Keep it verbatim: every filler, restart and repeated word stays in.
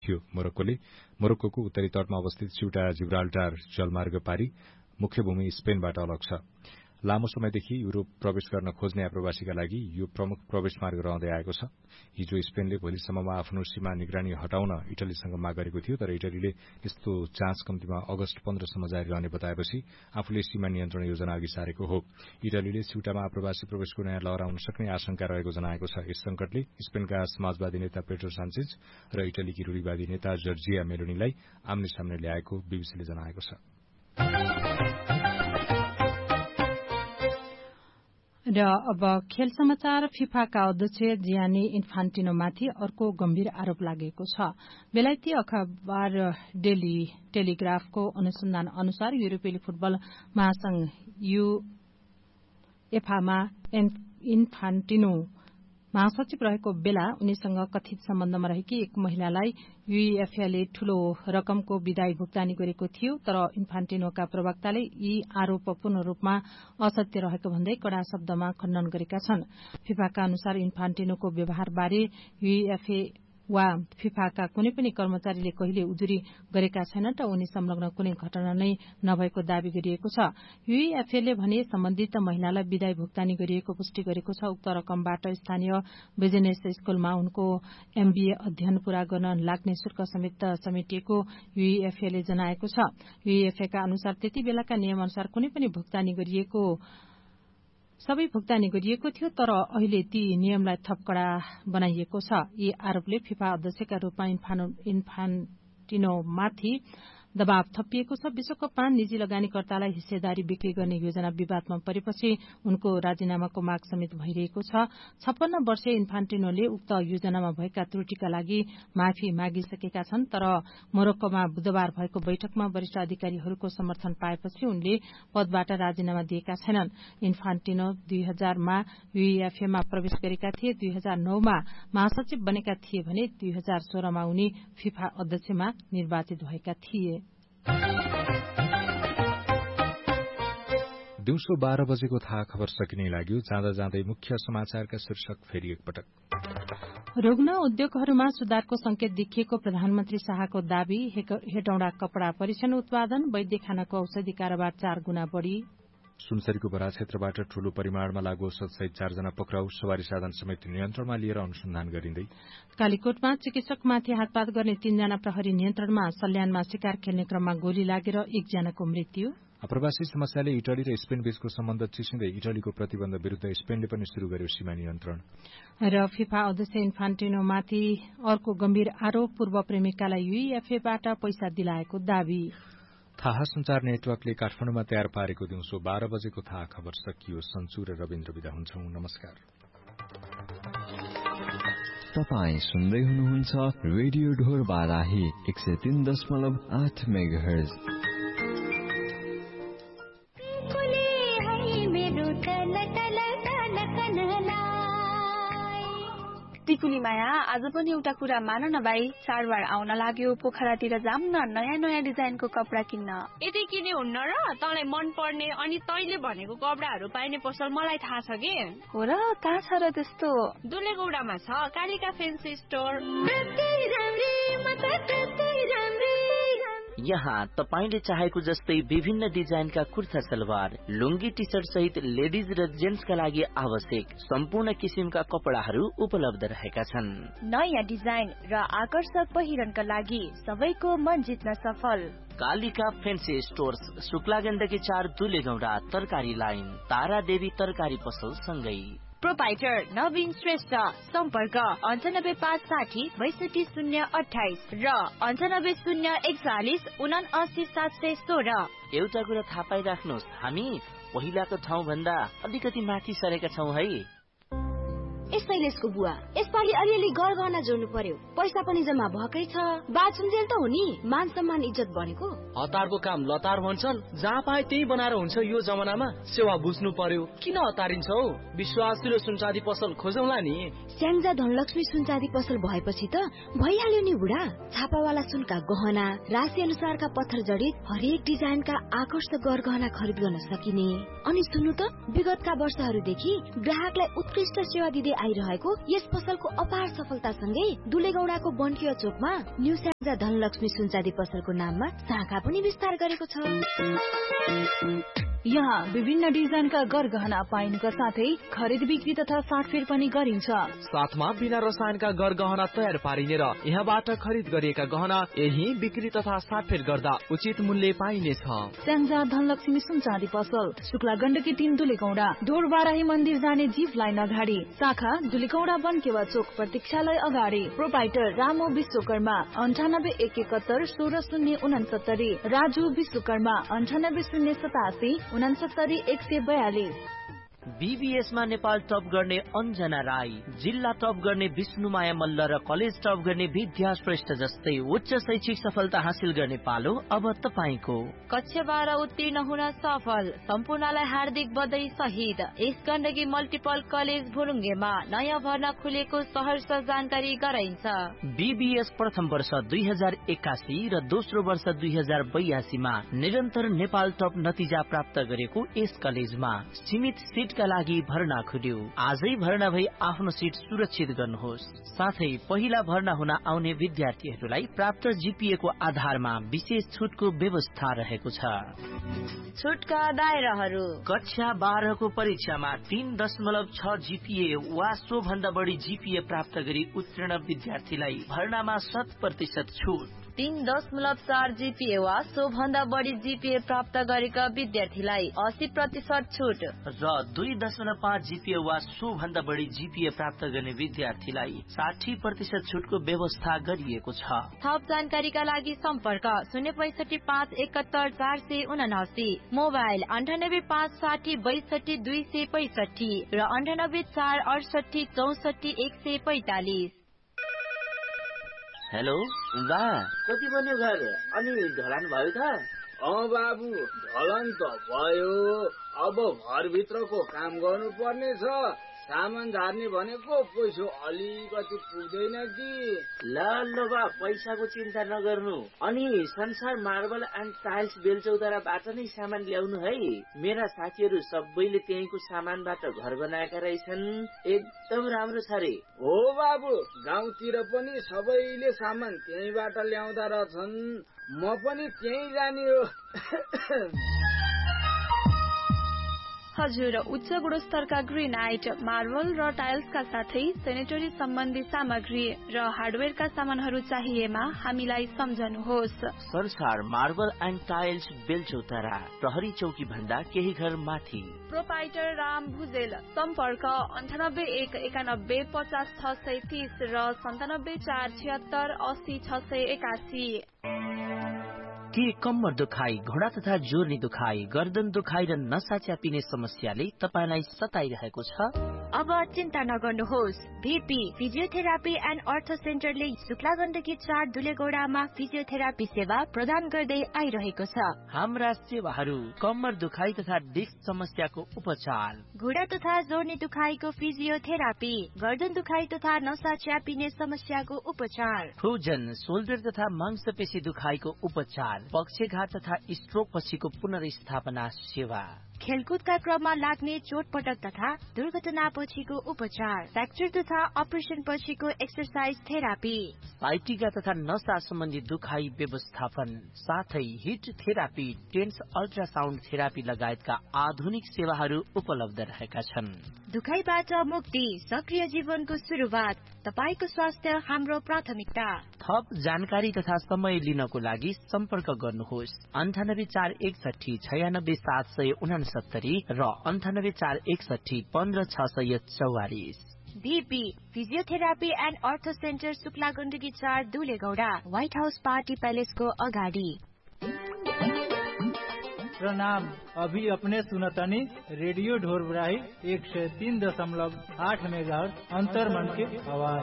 थियो। मोरक्कोले मोरक्कोको उत्तरी तटमा अवस्थित सिउटा जिब्राल्टार जलमार्ग पारी मुख्य भूमि स्पेनबाट अलग छ। लामो समयदेखि युरोप प्रवेश गर्न खोज्ने आप्रवासीका लागि यो प्रमुख प्रवेश मार्ग रहँदै आएको छ। हिजो स्पेनले भोलिसम्ममा आफ्नो सीमा निगरानी हटाउन इटलीसँग माग गरेको थियो, तर इटलीले यस्तो जाँच कम्तीमा अगस्त पन्ध्रसम्म जारी रहने बताएपछि आफूले सीमा नियन्त्रण योजना अघि सारेको हो। इटलीले सिउटामा आप्रवासी प्रवेशको नयाँ लहर आउन सक्ने आशंका रहेको जनाएको छ। यस संकटले स्पेनका समाजवादी नेता पेड्रो सान्चेज र इटलीकी रूढिवादी नेता जर्जिया मेलोनीलाई आम्ने सामने ल्याएको बीबीसीले जनाएको छ। र अब खेल समाचार। फिफाका अध्यक्ष जियानी इन्फान्टिनोमाथि अर्को गम्भीर आरोप लागेको छ। बेलायती अखबार डेली टेलिग्राफको अनुसन्धान अनुसार युरोपेली फुटबल महासंघ युएफामा इन्फान्टिनो महासचिव रहेको बेला उनीसँग कथित सम्बन्धमा रहेकी एक महिलालाई युएफएले ठूलो रकमको विदाई भुक्तानी गरेको थियो, तर इन्फान्टिनोका प्रवक्ताले यी आरोप पूर्ण रूपमा असत्य रहेको भन्दै कड़ा शब्दमा खण्डन गरेका छन्। फिफाका अनुसार इन्फान्टिनोको व्यवहारबारे युएफए वा फिफाका कुनै पनि कर्मचारीले कहिले उजुरी गरेका छैनन् र उनी संलग्न कुनै घटना नै नभएको दावी गरिएको छ। युएफएले भने सम्बन्धित महिलालाई विदाई भुक्तानी गरिएको पुष्टि गरेको छ। उक्त रकमबाट स्थानीय बिजनेस स्कूलमा उनको एमबीए अध्ययन पूरा गर्न लाग्ने शुल्क समेत समेटिएको युएफएले जनाएको छ। युएफएका अनुसार त्यति बेलाका नियम अनुसार कुनै पनि भुक्तानी गरिएको सबै भुक्तानी गरिएको थियो, तर अहिले ती नियमलाई थप कड़ा बनाइएको छ। यी आरोपले फिफा अध्यक्षका रूपमा इन्फान्टिनोमाथि दबाव थपिएको छ। विश्वकपमा निजी लगानीकर्तालाई हिस्सेदारी बिक्री गर्ने योजना विवादमा परेपछि उनको राजीनामाको माग समेत भइरहेको छ। छप्पन्न वर्षीय इन्फान्टिनोले उक्त योजनामा भएका त्रुटिका लागि माफी मागिसकेका छन्, तर मोरक्कोमा बुधबार भएको बैठकमा वरिष्ठ अधिकारीहरूको समर्थन पाएपछि उनले पदबाट राजीनामा दिएका छैनन्। इन्फान्टिनो दुई हजारमा युएफएमा प्रवेश गरेका थिए। दुई हजार नौमा महासचिव बनेका थिए भने दुई हजार सोह्रमा उनी फिफा अध्यक्षमा निर्वाचित भएका थिए। दिउँसो बाह्र बजेको थाहा खबर सकिने लाग्यो। जाँदा जाँदै मुख्य समाचारका शीर्षक फेरि एकपटक। रोग्न उद्योगहरूमा सुधारको संकेत देखिएको प्रधानमन्त्री शाहको दावी। हेटौँडा कपड़ा परीक्षण उत्पादन, वैद्य खानाको औषधि कारोबार चार गुणा बढ़ी। सुनसरीको बरा क्षेत्रबाट ठूलो परिमाणमा लागू औषधसहित चारजना पक्राउ, सवारी साधन समेत नियन्त्रणमा लिएर अनुसन्धान गरिँदै। कालीकोटमा चिकित्सकमाथि हातपात गर्ने तीनजना प्रहरी नियन्त्रणमा। सल्यानमा शिकार खेल्ने क्रममा गोली लागेर एकजनाको मृत्यु। आप्रवासी समस्याले इटली र स्पेन बीचको सम्बन्ध चिसिँदै इटलीको प्रतिबन्ध विरूद्ध स्पेनले पनि शुरू गर्यो सीमा नियन्त्रण। र फिफा अध्यक्ष इन्फान्टिनोमाथि अर्को गम्भीर आरोप। पूर्व प्रेमिकालाई युएफएबाट पैसा दिलाएको दावी। थाहा संचार नेटवर्कले काठमाडौँमा तयार पारेको दिउँसो बाह्र बजेको थाहा खबर सकियो। सन्चु र रविन्द्र विदा हुन्छौं। नमस्कार। तपाई सुन्दै हुनुहुन्छ रेडियो ढोर बाराही एक सय तीन दशमलव आठ मेगाहर्ज। टिकुली माया, आज पनि एउटा कुरा मान न भाइ, चाडबाड आउन लाग्यो। पोखरातिर जाम न, नयाँ नयाँ डिजाइनको कपडा किन्न। यति किने हुन्न र? तँलाई मन पर्ने अनि तैले भनेको कपडाहरू पाइने पसल मलाई थाहा छ के। हो र? कहाँ छ र त्यस्तो? दुलेगौडामा छ कालिका फेन्सी स्टोर। यहाँ तपाईले चाहेको जस्तै विभिन्न डिजाइनका कुर्ता सलवार, लुङ्गी टी सर्ट सहित लेडिज र जेन्ट्सका लागि आवश्यक सम्पूर्ण किसिमका कपडाहरू उपलब्ध रहेका छन्। नयाँ डिजाइन र आकर्षक पहिरनका लागि सबैको मन जित्न सफल। कालिका फेन्सी स्टोर्स, शुक्ला गण्डकी चार, दुलेगौडा, तरकारी लाइन, तारा देवी तरकारी पसल सँगै। प्रोपाइटर नवीन श्रेष्ठ। सम्पर्क अन्ठानब्बे पाँच साठी बैसठी शून्य अठाइस र अन्ठानब्बे शून्य एकचालिस उनासी सात सय सोह्र। एउटा कुरा थाहा पाइराख्नुहोस्, हामी पहिलाको ठाउँ भन्दा अलिकति माथि सरेका छौँ है। शैलेशको बुवा, यसपालि अलिअलि गरगहना जोड्नु पर्यो। पैसा पनि जम्मा भएकै छ। बाछुन्जेल त हो नि, मान सम्मान इज्जत बढेको। हतारको काम लतार भन्छन्, जहाँ पाए त्यही बनाएर हुन्छ। यो जमानामा सेवा बुझ्नु पर्यो। किन हतारिन्छौ? विश्वासिलो सुनचाँदी पसल खोजौला नि। स्याङ्जा धनलक्ष्मी सुनचाँदी पसल भएपछि त भइहाल्यो नि बुढा। छापावाला सुनका गहना, राशि अनुसारका पत्थर जडित हरेक डिजाइनका आकर्षक गरगहना खरिद गर्न सकिने। अनि सुन्नु त, विगतका वर्षहरूदेखि ग्राहकलाई उत्कृष्ट सेवा दिँदै आइरहेको यस पसलको अपार सफलतासँगै दुलेगौडाको बन्किया चोकमा न्यू स्याङ्जा धनलक्ष्मी सुनचाँदी पसलको नाममा शाखा पनि विस्तार गरेको छ। यहाँ विभिन्न डिजाइनका गरगहना पाइनुका साथै खरिद बिक्री तथा साटफेर पनि गरिन्छ। साथमा बिना रसायनका गरगहना तयार पारिने र यहाँबाट खरिद गरिएका गहना यही बिक्री तथा साटफेर गर्दा उचित मूल्य पाइनेछ। स्याङ्जा धनलक्ष्मी सुनचाँदी पसल शुक्ला गण्डकी तीन दुलेगौडा डोर बाराही मन्दिर जाने जीप लाइन अगाडि, शाखा दुलेगौडा बनकेवा चोक प्रतीक्षालय अगाडि। प्रोपाइटर रामो विश्वकर्मा अन्ठानब्बे एक एकहत्तर सोह्र शून्य उनासत्तरी, राजु विश्वकर्मा अन्ठानब्बे शून्य सतासी उनासत्तरी एक सय बयालिस। बीबीएसमा नेपाल टप गर्ने अन्जना राई, जिल्ला टप गर्ने विष्णुमाया मल्ल र कलेज टप गर्ने विद्या श्रेष्ठ जस्तै उच्च शैक्षिक सफलता हासिल गर्ने पालो अब तपाईको। कक्षा बाह्र उत्तीर्ण हुन सफल सम्पूर्णलाई हार्दिक बधाई सहित यस गण्डकी मल्टिपल कलेज भुरुङ्गेमा नयाँ भर्ना खुलेको सहर्ष जानकारी गराइन्छ। बीबीएस प्रथम वर्ष दुई हजार एकासी र दोस्रो वर्ष दुई हजार बयासीमा निरन्तर नेपाल टप नतिजा प्राप्त गरेको यस कलेजमा सीमित सीट का लागि भर्ना खुल्यो। आजै भर्ना भई आफ्नो सीट सुरक्षित गर्नुहोस्। साथै पहिला भर्ना हुन आउने विद्यार्थीहरूलाई प्राप्त जीपीए को आधारमा विशेष छुटको व्यवस्था रहेको छ। छुटका दायराहरू कक्षा बाह्र को परीक्षामा तीन दशमलव छ जीपीए वा सो भन्दा बढी जीपीए प्राप्त गरी उत्तीर्ण विद्यार्थीलाई भर्नामा शत प्रतिशत छुट। तीन दशमलव चार जीपीए वा सो भन्दा बढी जीपीए प्राप्त गरेका विद्यार्थीलाई अस्सी प्रतिशत छुट र दुई दशमलव पाँच जीपीए वा सो भन्दा बढी जीपीए प्राप्त गर्ने विद्यार्थीलाई साठी प्रतिशत छुटको व्यवस्था गरिएको छ। थप जानकारीका लागि सम्पर्क शून्य पैसठी पाँच एकहत्तर चार सय उनासी, मोबाइल अन्ठानब्बे पाँच साठी बैसठी दुई सय पैसठी र अन्ठानब्बे चार अडसठी चौसठी एक सय पैतालिस। हेलो बा, कति बन्यो घर अनि ढलान भयो त? अँ बाबु, ढलान त भयो। अब घरभित्रको काम गर्नु पर्ने छ। सामान झार्ने भनेको पैसा अलिकति पुग्दैन कि। ल ल बा, पैसाको चिन्ता नगर्नु। अनि संसार मार्बल एन्ड टाइल्स बेलचौताराबाट नै सामान ल्याउनु है। मेरा साथीहरू सबैले त्यहीँको सामानबाट घर बनाएका रहेछन्। एकदम राम्रो छ रे। हो बाबु, गाउँतिर पनि सबैले सामान त्यहीँबाट ल्याउँदा रहेछन्। म पनि त्यहीँ जाने हो। हजुर, उच्च गुणस्तरका ग्रेनाइट, मार्बल र टाइल्सका साथै सेनेटरी सम्बन्धी सामग्री र हार्डवेयरका सामानहरू चाहिएमा हामीलाई सम्झनुहोस्। संसार मार्बल एन्ड टाइल्स बेलचौतारा, प्रहरी चौकी भन्दा केही घर माथि। प्रोपाइटर राम भुजेल, सम्पर्क अन्ठानब्बे एक एकानब्बे पचास छ सय तीस र सन्तानब्बे चार छिहत्तर अस्सी छ सय एकासी। के कम्मर दुखाइ, घोडा तथा जोर्नी दुखाइ, गर्दन दुखाइ र नसा च्यापिने समस्याले तपाईलाई सताइरहेको छ? अब चिन्ता नगर्नुहोस्। भीपी फिजियोथेरापी एन्ड अर्थ सेन्टरले शुक्ला गण्डकी चार दुलेगौडामा फिजियोथेरापी सेवा प्रदान गर्दै आइरहेको छ। हाम्रा सेवाहरू कम्मर दुखाइ तथा डिस्क समस्याको उपचार, घुँडा तथा जोर्नी दुखाइको फिजियोथेरापी, गर्दन दुखाइ तथा नसा च्यापिने समस्याको उपचार, फ्रोजन शोल्डर तथा मांसपेशी दुखाइको उपचार, पक्षघात तथा स्ट्रोक पछिको पुनर्स्थापना सेवा, खेलकुदका क्रममा लाग्ने चोटपटक तथा दुर्घटना पछिको उपचार, फ्र्याक्चर तथा अपरेसन पछिको एक्सरसाइज थेरापी, साइटिका तथा नसा सम्बन्धी दुखाइ व्यवस्थापन, साथै hit therapy, tense ultrasound therapy लगायतका आधुनिक सेवाहरू उपलब्ध रहेका छन्। दुखाइबाट मुक्ति, सक्रिय जीवनको सुरुवात, तपाईको स्वास्थ्य हाम्रो प्राथमिकता। थप जानकारी तथा समय लिनको लागि सम्पर्क गर्नुहोस् अन्ठानब्बे चार एकसठी छयानब्बे सात सय उनासत्तरी र अन्ठानब्बे चार एकसठी पन्ध्र छ सय चौवालिस। भीपी physiotherapy and earth centre Shukla Gandaki चार दुलेगौडा, व्हाइट हाउस पार्टी पैलेसको अगाडि। प्रणाम, अभी अपने सुनतनी रेडियो ढोरबराही एक सौ तीन दशमलव आठ मेगाहर्ट्ज अंतर्मन की आवाज।